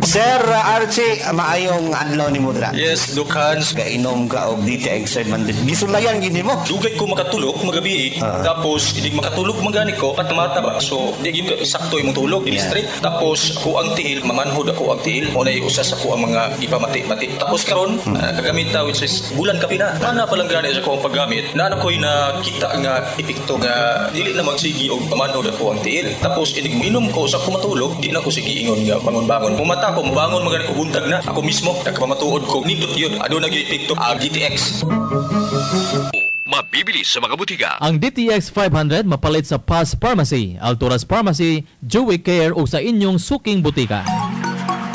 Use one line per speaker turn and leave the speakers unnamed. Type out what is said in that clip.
Sir Archie, maayong adlaw ni Mudra.
Yes, Lucans.
Kainom ka og DTX man. Gisulayan gini mo.
Dugay ko makatulog magabi. Tapos hindi makatulog magani ko at mata ba. So di gyud sakto imong tulog, di straight. Tapos ako ang tiil, mamanhod ako ang tiil. Mo na usa sa ko ang mga ipamati-mati. Tapos karon kagamit ta which is bulan ka pina. Ana pa lang gani sa ko ang paggamit. Naano koy na kita nga epekto nga dili na magsigi og pamanhod ako ang tiil. Tapos inig minom ko sa ko matulog, di na ko sige ingon nga bangon-bangon. Mumata ko, bangon magani ko buntag na. Ako mismo nagpamatuod ko nindot yun. Ado na gyud epekto GTX.
Mabibili sa mga butika.
Ang DTX 500 mapalit sa Paz Pharmacy, Alturas Pharmacy, Joey Care o sa inyong suking butika.